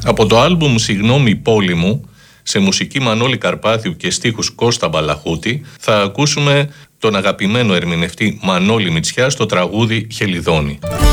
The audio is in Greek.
Από το άλμπουμ «Συγγνώμη η πόλη μου», σε μουσική Μανώλη Καρπάθιου και στίχους Κώστα Μπαλαχούτη, θα ακούσουμε τον αγαπημένο ερμηνευτή Μανώλη Μητσιά στο τραγούδι «Χελιδόνι».